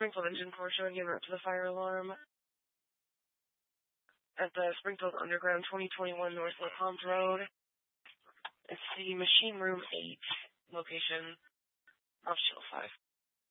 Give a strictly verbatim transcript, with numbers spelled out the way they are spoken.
Springfield Engine Corps showing en route to the fire alarm at the Springfield Underground twenty twenty-one North La Palms Road. It's the Machine Room eight location off Channel five.